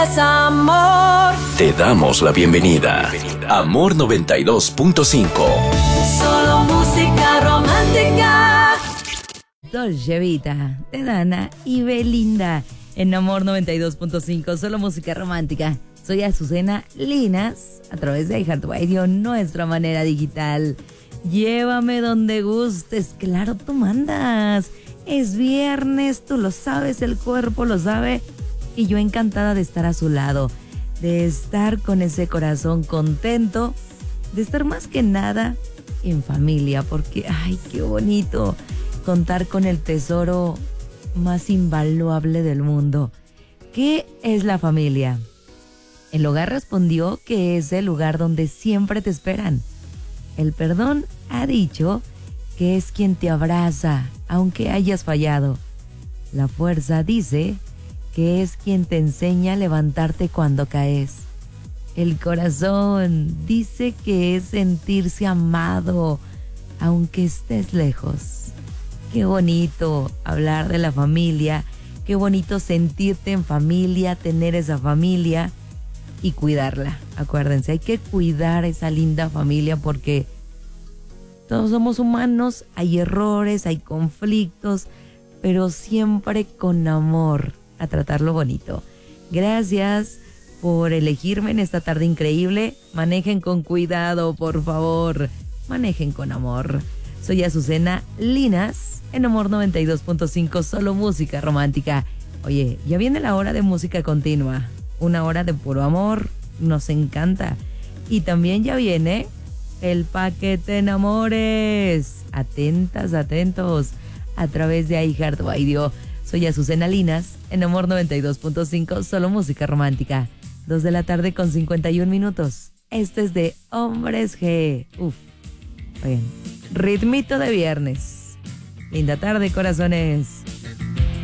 Es amor. Te damos la bienvenida. Amor 92.5. Solo música romántica. Dolce Vita de Dana y Belinda en Amor 92.5, solo música romántica. Soy Azucena Linas, a través de iHeartRadio, nuestra manera digital. Llévame donde gustes, claro, tú mandas. Es viernes, tú lo sabes, el cuerpo lo sabe. Y yo encantada de estar a su lado, de estar con ese corazón contento, de estar más que nada en familia, porque, ay, qué bonito contar con el tesoro más invaluable del mundo. ¿Qué es la familia? El hogar respondió que es el lugar donde siempre te esperan. El perdón ha dicho que es quien te abraza, aunque hayas fallado. La fuerza dice que es quien te enseña a levantarte cuando caes. El corazón dice que es sentirse amado, aunque estés lejos. Qué bonito hablar de la familia, qué bonito sentirte en familia, tener esa familia y cuidarla. Acuérdense, hay que cuidar esa linda familia porque todos somos humanos, hay errores, hay conflictos, pero siempre con amor, a tratarlo bonito. Gracias por elegirme en esta tarde increíble. Manejen con cuidado, por favor. Manejen con amor. Soy Azucena Linas en Amor 92.5, solo música romántica. Oye, ya viene la hora de música continua. Una hora de puro amor. Nos encanta. Y también ya viene el paquete enamores. Atentas, atentos. A través de iHeartRadio. Soy Azucena Linas en Amor 92.5, solo música romántica. 2 de la tarde con 51 minutos. Este es de Hombres G. Uf. Oigan, ritmito de viernes. Linda tarde, corazones.